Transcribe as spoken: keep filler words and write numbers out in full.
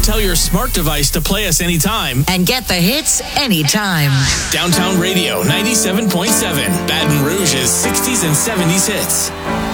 tell your smart device to play us anytime. And get the hits anytime. Downtown Radio ninety-seven point seven. Baton Rouge's sixties and seventies hits.